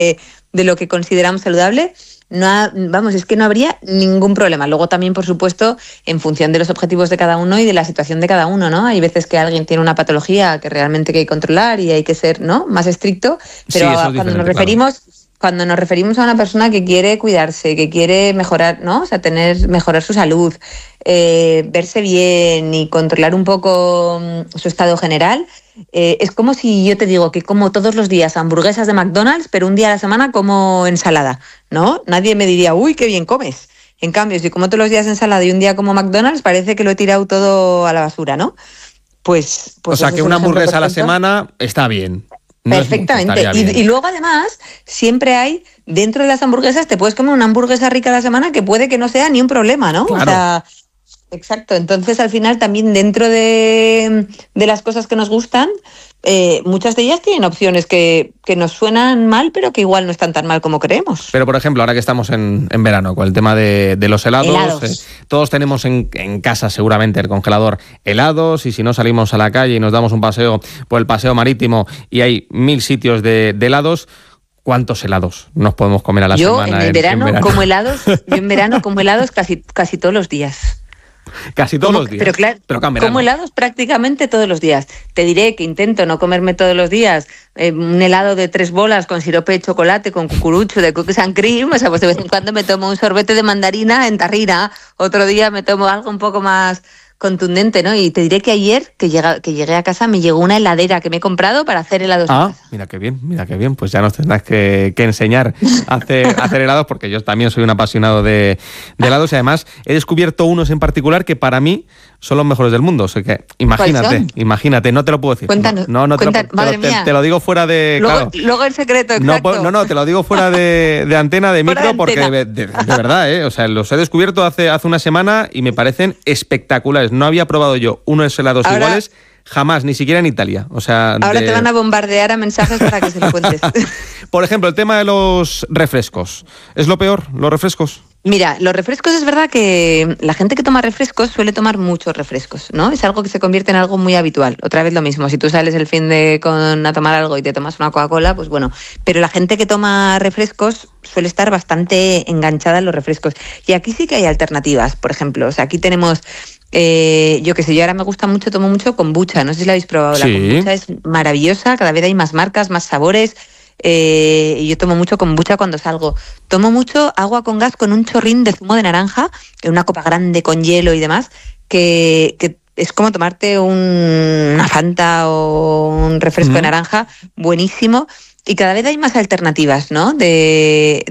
de lo que consideramos saludable, es que no habría ningún problema. Luego también, por supuesto, en función de los objetivos de cada uno y de la situación de cada uno, ¿no? Hay veces que alguien tiene una patología que realmente hay que controlar y hay que ser, ¿no?, más estricto, pero sí, cuando nos referimos a una persona que quiere cuidarse, que quiere mejorar, ¿no?, o sea, mejorar su salud, verse bien y controlar un poco su estado general, es como si yo te digo que como todos los días hamburguesas de McDonald's, pero un día a la semana como ensalada, ¿no? Nadie me diría, uy, qué bien comes. En cambio, si como todos los días ensalada y un día como McDonald's, parece que lo he tirado todo a la basura, ¿no? Pues o sea, que una hamburguesa a la semana está bien. No perfectamente. Y luego, además, siempre hay, dentro de las hamburguesas, te puedes comer una hamburguesa rica a la semana que puede que no sea ni un problema, ¿no? Claro. O sea, exacto. Entonces, al final, también dentro de las cosas que nos gustan, muchas de ellas tienen opciones que nos suenan mal, pero que igual no están tan mal como creemos. Pero, por ejemplo, ahora que estamos en verano, con el tema de los helados. Todos tenemos en casa seguramente el congelador helados, y si no salimos a la calle y nos damos un paseo por el paseo marítimo y hay 1000 sitios de helados, ¿cuántos helados nos podemos comer a la semana? En verano como helados casi todos los días. Casi todos los días. Pero claro, como helados prácticamente todos los días. Te diré que intento no comerme todos los días un helado de 3 bolas con sirope de chocolate, con cucurucho, de cookies and cream. O sea, pues de vez en cuando me tomo un sorbete de mandarina en tarrina. Otro día me tomo algo un poco más contundente, ¿no? Y te diré que ayer, que llegué a casa, me llegó una heladera que me he comprado para hacer helados en casa. Mira qué bien. Pues ya nos tendrás que enseñar a hacer helados, porque yo también soy un apasionado de helados, y además he descubierto unos en particular que para mí son los mejores del mundo. O sea que imagínate, no te lo puedo decir. Cuéntanos, te lo digo fuera de... Luego el secreto, exacto. No, te lo digo fuera de antena, de micro, porque de verdad, o sea, los he descubierto hace una semana y me parecen espectaculares. No había probado yo unos helados iguales jamás, ni siquiera en Italia. O sea, ahora te van a bombardear a mensajes para que se lo cuentes. Por ejemplo, el tema de los refrescos. ¿Es lo peor, los refrescos? Mira, los refrescos, es verdad que la gente que toma refrescos suele tomar muchos refrescos, ¿no? Es algo que se convierte en algo muy habitual. Otra vez lo mismo, si tú sales el fin de a tomar algo y te tomas una Coca-Cola, pues bueno. Pero la gente que toma refrescos suele estar bastante enganchada en los refrescos. Y aquí sí que hay alternativas, por ejemplo. O sea, aquí tenemos... yo qué sé, yo ahora tomo mucho kombucha, no sé si la habéis probado. Sí. La kombucha es maravillosa, cada vez hay más marcas, más sabores, y yo tomo mucho kombucha cuando salgo. Tomo mucho agua con gas con un chorrín de zumo de naranja, en una copa grande con hielo y demás, que es como tomarte una Fanta o un refresco de naranja, buenísimo. Y cada vez hay más alternativas, ¿no? De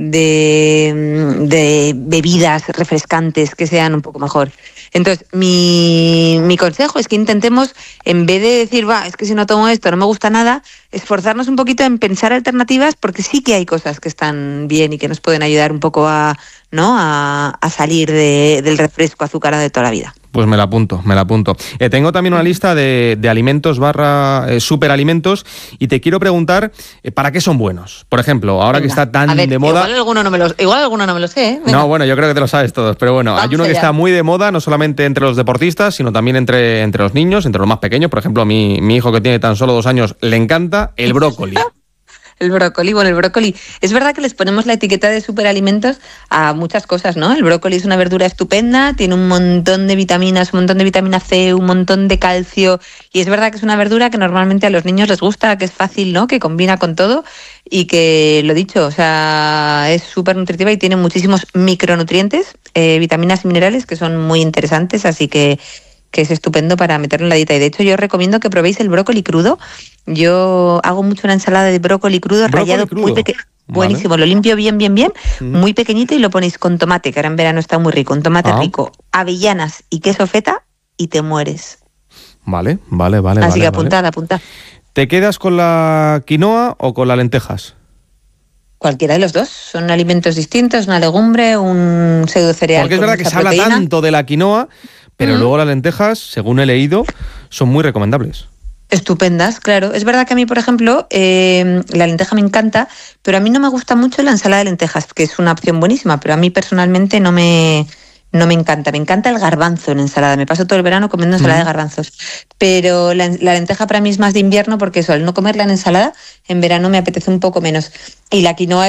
bebidas refrescantes que sean un poco mejor. Entonces, mi consejo es que intentemos, en vez de decir, es que si no tomo esto no me gusta nada, esforzarnos un poquito en pensar alternativas, porque sí que hay cosas que están bien y que nos pueden ayudar un poco a salir del refresco azucarado de toda la vida. Pues me la apunto. Tengo también una lista de alimentos / superalimentos, y te quiero preguntar ¿para qué son buenos? Por ejemplo, ahora que está tan de moda... Igual alguno no me lo sé, ¿eh? No, bueno, yo creo que te lo sabes todos, pero bueno, hay uno que está muy de moda, no solamente entre los deportistas, sino también entre los niños, entre los más pequeños. Por ejemplo, mi hijo, que tiene tan solo 2 años, le encanta el brócoli. El brócoli. Es verdad que les ponemos la etiqueta de superalimentos a muchas cosas, ¿no? El brócoli es una verdura estupenda, tiene un montón de vitaminas, un montón de vitamina C, un montón de calcio, y es verdad que es una verdura que normalmente a los niños les gusta, que es fácil, ¿no? Que combina con todo, y que, lo dicho, o sea, es súper nutritiva y tiene muchísimos micronutrientes, vitaminas y minerales que son muy interesantes, así que es estupendo para meterlo en la dieta. Y de hecho yo os recomiendo que probéis el brócoli crudo. Yo hago mucho una ensalada de brócoli crudo, rallado muy pequeño. Buenísimo, lo limpio bien, muy pequeñito, y lo ponéis con tomate, que ahora en verano está muy rico, un tomate rico, avellanas y queso feta, y te mueres. Vale. Así que apuntad. ¿Te quedas con la quinoa o con las lentejas? Cualquiera de los dos, son alimentos distintos, una legumbre, un pseudo cereal. Porque es verdad que se habla tanto de la quinoa, pero luego las lentejas, según he leído, son muy recomendables. Estupendas, claro. Es verdad que a mí, por ejemplo, la lenteja me encanta, pero a mí no me gusta mucho la ensalada de lentejas, que es una opción buenísima, pero a mí personalmente no me no me encanta. Me encanta el garbanzo en ensalada. Me paso todo el verano comiendo ensalada de garbanzos. Pero la lenteja para mí es más de invierno porque eso, al no comerla en ensalada, en verano me apetece un poco menos. Y la quinoa